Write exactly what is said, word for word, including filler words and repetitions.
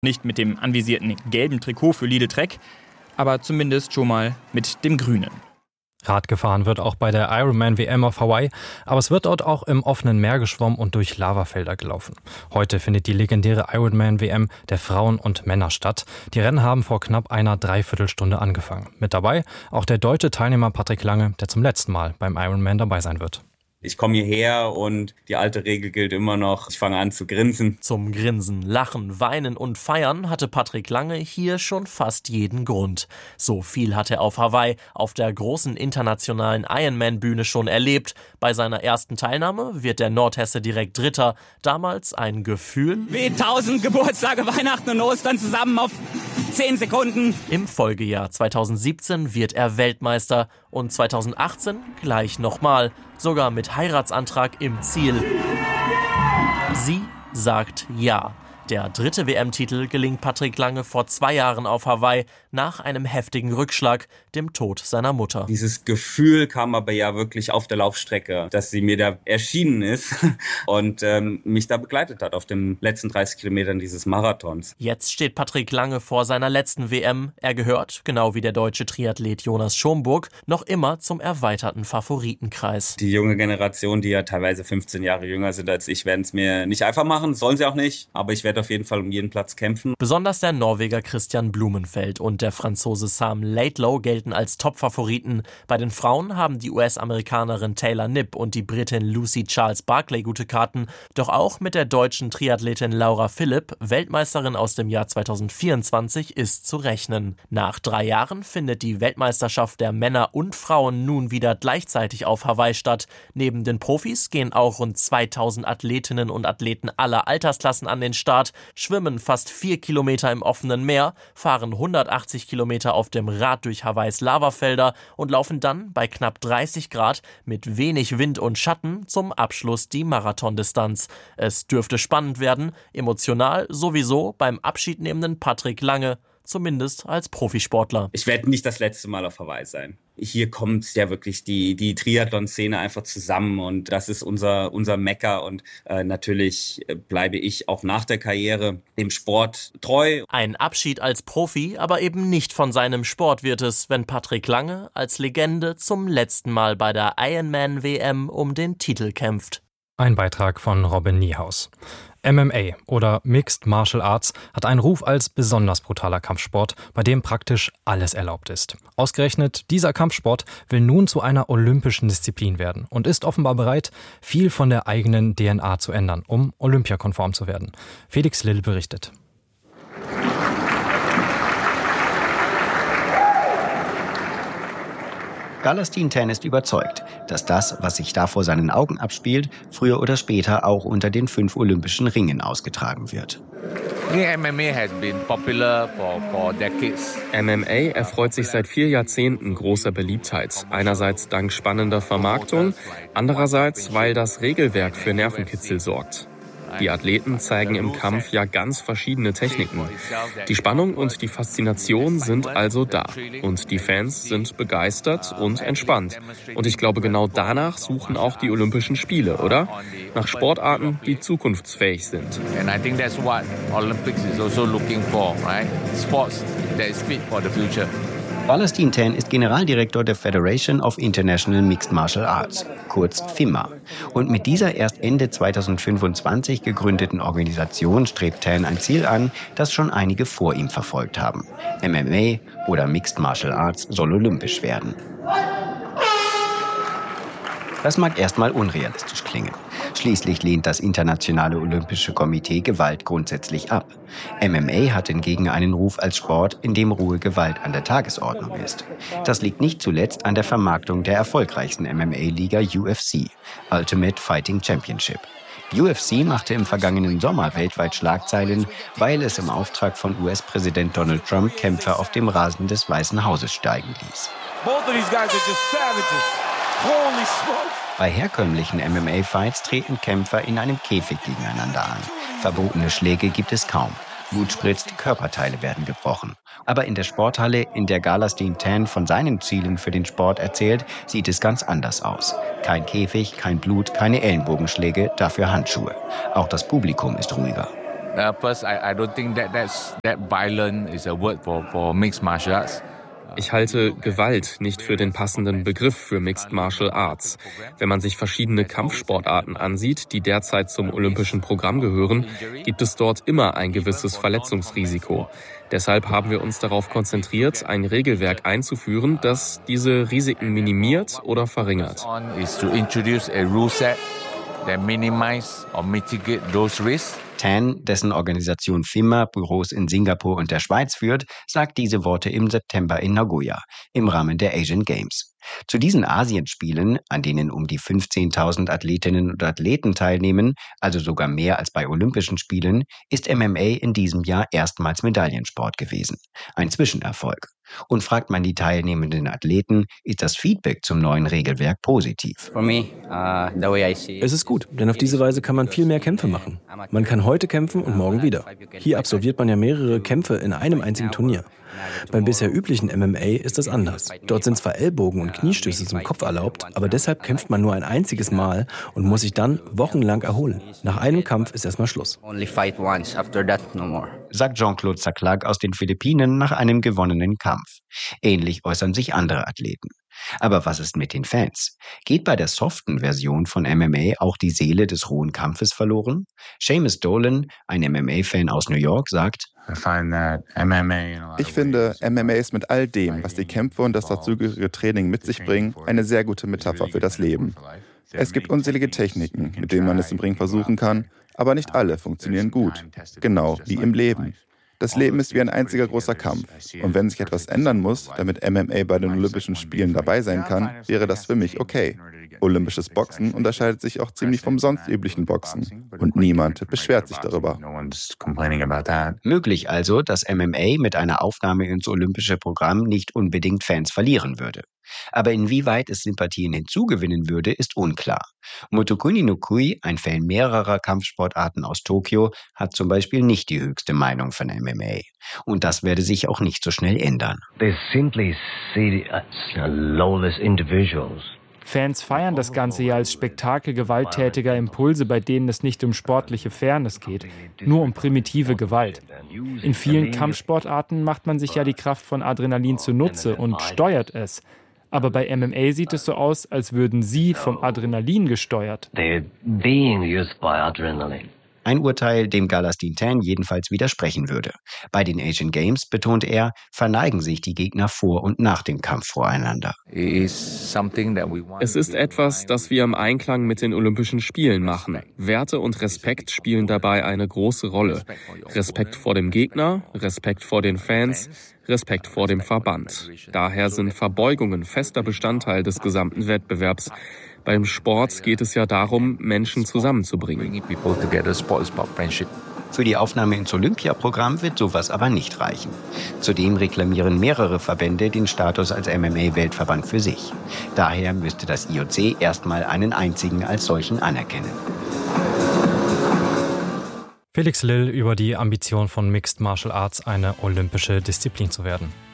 Nicht mit dem anvisierten gelben Trikot für Lidl Trek, aber zumindest schon mal mit dem grünen. Rad gefahren wird auch bei der Ironman-W M auf Hawaii, aber es wird dort auch im offenen Meer geschwommen und durch Lavafelder gelaufen. Heute findet die legendäre Ironman-W M der Frauen und Männer statt. Die Rennen haben vor knapp einer Dreiviertelstunde angefangen. Mit dabei auch der deutsche Teilnehmer Patrick Lange, der zum letzten Mal beim Ironman dabei sein wird. Ich komme hierher und die alte Regel gilt immer noch. Ich fange an zu grinsen. Zum Grinsen, Lachen, Weinen und Feiern hatte Patrick Lange hier schon fast jeden Grund. So viel hat er auf Hawaii auf der großen internationalen Ironman-Bühne schon erlebt. Bei seiner ersten Teilnahme wird der Nordhesse direkt Dritter. Damals ein Gefühl wie tausend Geburtstage, Weihnachten und Ostern zusammen auf zehn Sekunden. Im Folgejahr zweitausendsiebzehn wird er Weltmeister und zweitausendachtzehn gleich nochmal, sogar mit Heiratsantrag im Ziel. Sie sagt ja. Der dritte W M-Titel gelingt Patrick Lange vor zwei Jahren auf Hawaii nach einem heftigen Rückschlag, dem Tod seiner Mutter. Dieses Gefühl kam aber ja wirklich auf der Laufstrecke, dass sie mir da erschienen ist und ähm, mich da begleitet hat auf den letzten dreißig Kilometern dieses Marathons. Jetzt steht Patrick Lange vor seiner letzten W M. Er gehört, genau wie der deutsche Triathlet Jonas Schomburg, noch immer zum erweiterten Favoritenkreis. Die junge Generation, die ja teilweise fünfzehn Jahre jünger sind als ich, werden es mir nicht einfach machen, sollen sie auch nicht, aber ich werde auf jeden Fall um jeden Platz kämpfen. Besonders der Norweger Christian Blumenfeld und der Franzose Sam Laidlow gelten als Top-Favoriten. Bei den Frauen haben die U S-Amerikanerin Taylor Knipp und die Britin Lucy Charles Barclay gute Karten. Doch auch mit der deutschen Triathletin Laura Philipp, Weltmeisterin aus dem Jahr zweitausendvierundzwanzig, ist zu rechnen. Nach drei Jahren findet die Weltmeisterschaft der Männer und Frauen nun wieder gleichzeitig auf Hawaii statt. Neben den Profis gehen auch rund zweitausend Athletinnen und Athleten aller Altersklassen an den Start, schwimmen fast vier Kilometer im offenen Meer, fahren hundertachtzig Kilometer auf dem Rad durch Hawaiis Lavafelder und laufen dann bei knapp dreißig Grad mit wenig Wind und Schatten zum Abschluss die Marathondistanz. Es dürfte spannend werden, emotional sowieso beim abschiednehmenden Patrick Lange, zumindest als Profisportler. Ich werde nicht das letzte Mal auf Hawaii sein. Hier kommt ja wirklich die, die Triathlon-Szene einfach zusammen und das ist unser, unser Mekka und äh, natürlich bleibe ich auch nach der Karriere dem Sport treu. Ein Abschied als Profi, aber eben nicht von seinem Sport wird es, wenn Patrick Lange als Legende zum letzten Mal bei der Ironman-W M um den Titel kämpft. Ein Beitrag von Robin Niehaus. M M A oder Mixed Martial Arts hat einen Ruf als besonders brutaler Kampfsport, bei dem praktisch alles erlaubt ist. Ausgerechnet dieser Kampfsport will nun zu einer olympischen Disziplin werden und ist offenbar bereit, viel von der eigenen D N A zu ändern, um olympiakonform zu werden. Felix Lill berichtet. Galastin Tan ist überzeugt, dass das, was sich da vor seinen Augen abspielt, früher oder später auch unter den fünf olympischen Ringen ausgetragen wird. M M A has been popular for, for decades. M M A erfreut sich seit vier Jahrzehnten großer Beliebtheit. Einerseits dank spannender Vermarktung, andererseits, weil das Regelwerk für Nervenkitzel sorgt. Die Athleten zeigen im Kampf ja ganz verschiedene Techniken. Die Spannung und die Faszination sind also da. Und die Fans sind begeistert und entspannt. Und ich glaube, genau danach suchen auch die Olympischen Spiele, oder? Nach Sportarten, die zukunftsfähig sind. And I think that's what Olympics is also looking for, right? Sports that is fit for the future. Galastin Tan ist Generaldirektor der Federation of International Mixed Martial Arts, kurz FIMA. Und mit dieser erst Ende zweitausendfünfundzwanzig gegründeten Organisation strebt Tan ein Ziel an, das schon einige vor ihm verfolgt haben. M M A oder Mixed Martial Arts soll olympisch werden. Das mag erstmal unrealistisch klingen. Schließlich lehnt das Internationale Olympische Komitee Gewalt grundsätzlich ab. M M A hat hingegen einen Ruf als Sport, in dem rohe Gewalt an der Tagesordnung ist. Das liegt nicht zuletzt an der Vermarktung der erfolgreichsten M M A-Liga U F C, Ultimate Fighting Championship. U F C machte im vergangenen Sommer weltweit Schlagzeilen, weil es im Auftrag von U S-Präsident Donald Trump Kämpfer auf dem Rasen des Weißen Hauses steigen ließ. Bei herkömmlichen M M A-Fights treten Kämpfer in einem Käfig gegeneinander an. Verbotene Schläge gibt es kaum. Blut spritzt, Körperteile werden gebrochen. Aber in der Sporthalle, in der Galastin Tan von seinen Zielen für den Sport erzählt, sieht es ganz anders aus. Kein Käfig, kein Blut, keine Ellenbogenschläge, dafür Handschuhe. Auch das Publikum ist ruhiger. Uh, plus, I, I don't think that that's, that violent is a word for, for mixed martial arts. Ich halte Gewalt nicht für den passenden Begriff für Mixed Martial Arts. Wenn man sich verschiedene Kampfsportarten ansieht, die derzeit zum olympischen Programm gehören, gibt es dort immer ein gewisses Verletzungsrisiko. Deshalb haben wir uns darauf konzentriert, ein Regelwerk einzuführen, das diese Risiken minimiert oder verringert. Tan, dessen Organisation F I M A Büros in Singapur und der Schweiz führt, sagt diese Worte im September in Nagoya im Rahmen der Asian Games. Zu diesen Asienspielen, an denen um die fünfzehntausend Athletinnen und Athleten teilnehmen, also sogar mehr als bei Olympischen Spielen, ist M M A in diesem Jahr erstmals Medaillensport gewesen. Ein Zwischenerfolg. Und fragt man die teilnehmenden Athleten, ist das Feedback zum neuen Regelwerk positiv. Es ist gut, denn auf diese Weise kann man viel mehr Kämpfe machen. Man kann heute kämpfen und morgen wieder. Hier absolviert man ja mehrere Kämpfe in einem einzigen Turnier. Beim bisher üblichen M M A ist das anders. Dort sind zwar Ellbogen- und Kniestöße zum Kopf erlaubt, aber deshalb kämpft man nur ein einziges Mal und muss sich dann wochenlang erholen. Nach einem Kampf ist erstmal Schluss. Sagt Jean-Claude Zaclac aus den Philippinen nach einem gewonnenen Kampf. Ähnlich äußern sich andere Athleten. Aber was ist mit den Fans? Geht bei der soften Version von M M A auch die Seele des rohen Kampfes verloren? Seamus Dolan, ein M M A-Fan aus New York, sagt: Ich finde, M M A ist mit all dem, was die Kämpfe und das dazugehörige Training mit sich bringen, eine sehr gute Metapher für das Leben. Es gibt unzählige Techniken, mit denen man es im Ring versuchen kann, aber nicht alle funktionieren gut. Genau wie im Leben. Das Leben ist wie ein einziger großer Kampf. Und wenn sich etwas ändern muss, damit M M A bei den Olympischen Spielen dabei sein kann, wäre das für mich okay. Olympisches Boxen unterscheidet sich auch ziemlich vom sonst üblichen Boxen. Und niemand beschwert sich darüber. Möglich also, dass M M A mit einer Aufnahme ins olympische Programm nicht unbedingt Fans verlieren würde. Aber inwieweit es Sympathien hinzugewinnen würde, ist unklar. Motokuni Nokui, ein Fan mehrerer Kampfsportarten aus Tokio, hat zum Beispiel nicht die höchste Meinung von M M A. Und das werde sich auch nicht so schnell ändern. They simply see us lawless individuals. Fans feiern das Ganze ja als Spektakel gewalttätiger Impulse, bei denen es nicht um sportliche Fairness geht, nur um primitive Gewalt. In vielen Kampfsportarten macht man sich ja die Kraft von Adrenalin zunutze und steuert es. Aber bei M M A sieht es so aus, als würden sie vom Adrenalin gesteuert. Ein Urteil, dem Galastin Tan jedenfalls widersprechen würde. Bei den Asian Games, betont er, verneigen sich die Gegner vor und nach dem Kampf voreinander. Es ist etwas, das wir im Einklang mit den Olympischen Spielen machen. Werte und Respekt spielen dabei eine große Rolle. Respekt vor dem Gegner, Respekt vor den Fans, Respekt vor dem Verband. Daher sind Verbeugungen fester Bestandteil des gesamten Wettbewerbs. Beim Sport geht es ja darum, Menschen zusammenzubringen. Für die Aufnahme ins Olympiaprogramm wird sowas aber nicht reichen. Zudem reklamieren mehrere Verbände den Status als M M A-Weltverband für sich. Daher müsste das I O C erstmal einen einzigen als solchen anerkennen. Felix Lill über die Ambition von Mixed Martial Arts, eine olympische Disziplin zu werden.